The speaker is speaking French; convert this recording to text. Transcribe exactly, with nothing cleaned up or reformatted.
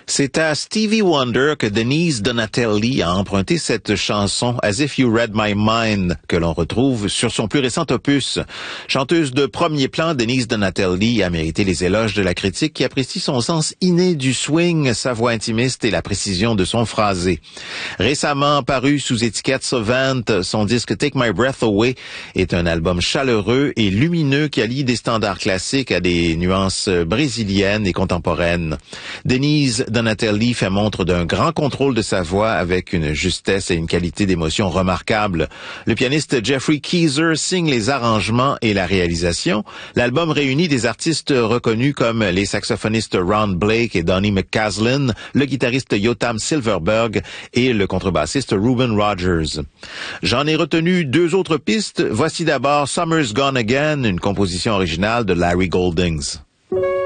C'est à Stevie Wonder que Denise Donatelli a emprunté cette chanson « As If You Read My Mind » que l'on retrouve sur son plus récent opus. Chanteuse de premier plan, Denise Donatelli a mérité les éloges de la critique qui apprécie son sens inné du swing, sa voix intimiste et la précision de son phrasé. Récemment paru sous étiquette Savant, son disque Take My Breath Away est un album chaleureux et lumineux qui allie des standards classiques à des nuances brésiliennes et contemporaines. Denise Donatelli fait montre d'un grand contrôle de sa voix avec une justesse et une qualité d'émotion remarquables. Le pianiste Jeffrey Keezer signe les arrangements et la réalisation. L'album réunit des artistes reconnus comme les saxophonistes Ron Blake et Donnie McCaslin, le guitariste Yotam Silverberg et le contrebassiste Reuben Rogers. J'en ai retenu deux autres pistes. Voici d'abord Summer's Gone Again, une composition originale de Larry Goldings.